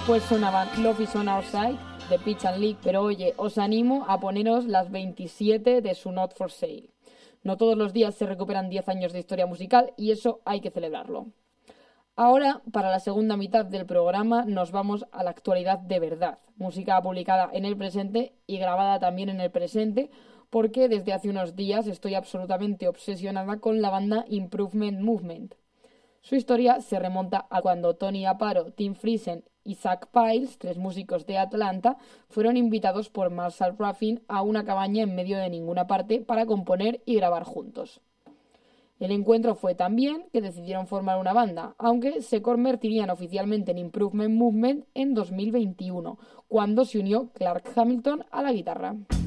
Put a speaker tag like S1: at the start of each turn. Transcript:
S1: Después sonaban Love is on Our Side de Pitch and Lick, pero oye, os animo a poneros las 27 de su Not for Sale. No todos los días se recuperan 10 años de historia musical y eso hay que celebrarlo. Ahora, para la segunda mitad del programa, nos vamos a la actualidad de verdad. Música publicada en el presente y grabada también en el presente, porque desde hace unos días estoy absolutamente obsesionada con la banda Improvement Movement. Su historia se remonta a cuando Tony Aparo, Tim Friesen y Zach Piles, 3 músicos de Atlanta, fueron invitados por Marshall Ruffin a una cabaña en medio de ninguna parte para componer y grabar juntos. El encuentro fue tan bien que decidieron formar una banda, aunque se convertirían oficialmente en Improvement Movement en 2021, cuando se unió Clark Hamilton a la guitarra.